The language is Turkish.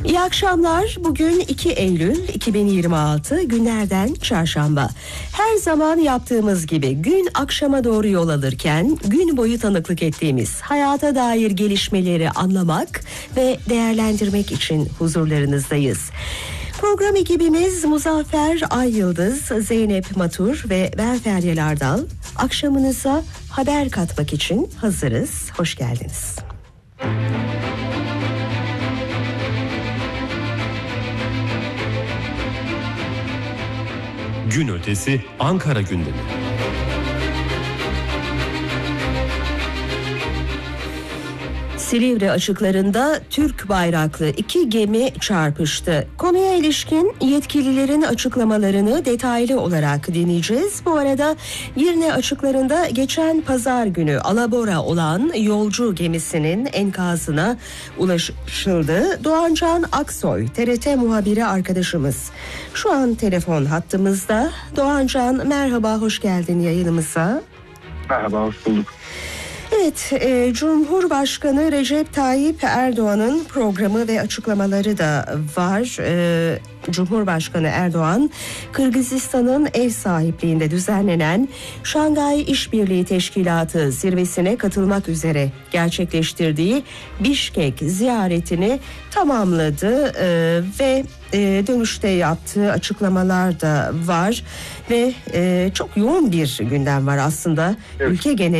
İyi akşamlar. Bugün 2 Eylül 2026 günlerden çarşamba. Her zaman yaptığımız gibi gün akşama doğru yol alırken gün boyu tanıklık ettiğimiz hayata dair gelişmeleri anlamak ve değerlendirmek için huzurlarınızdayız. Program ekibimiz Muzaffer Ay-Yıldız, Zeynep Matur ve ben Feryal Ardal. Akşamınıza haber katmak için hazırız. Hoş geldiniz. Gün ötesi Ankara gündemi. Silivri açıklarında Türk bayraklı 2 gemi çarpıştı. Konuya ilişkin yetkililerin açıklamalarını detaylı olarak dinleyeceğiz. Bu arada Girne açıklarında geçen pazar günü alabora olan yolcu gemisinin enkazına ulaşıldı. Doğancan Aksoy, TRT muhabiri arkadaşımız şu an telefon hattımızda. Doğancan, merhaba, hoş geldin yayınımıza. Merhaba, hoş bulduk. Evet, Cumhurbaşkanı Recep Tayyip Erdoğan'ın programı ve açıklamaları da var. Cumhurbaşkanı Erdoğan, Kırgızistan'ın ev sahipliğinde düzenlenen Şangay İşbirliği Teşkilatı zirvesine katılmak üzere gerçekleştirdiği Bişkek ziyaretini tamamladı ve dönüşte yaptığı açıklamalar da var ve çok yoğun bir gündem var aslında. Evet. Ülke genelinde